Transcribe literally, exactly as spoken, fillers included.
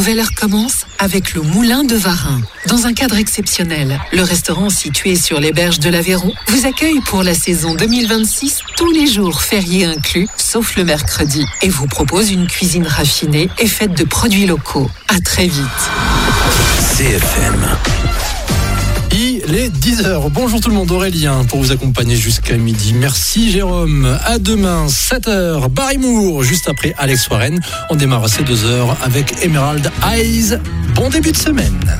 Nouvelle heure commence avec le Moulin de Varin. Dans un cadre exceptionnel, le restaurant situé sur les berges de l'Aveyron vous accueille pour la saison deux mille vingt-six, tous les jours fériés inclus, sauf le mercredi, et vous propose une cuisine raffinée et faite de produits locaux. À très vite. C F M. Il est dix heures. Bonjour tout le monde, Aurélien pour vous accompagner jusqu'à midi. Merci Jérôme. À demain, sept heures. Barry Moore, juste après Alex Warren. On démarre à ces deux heures avec Emerald Eyes. Bon début de semaine.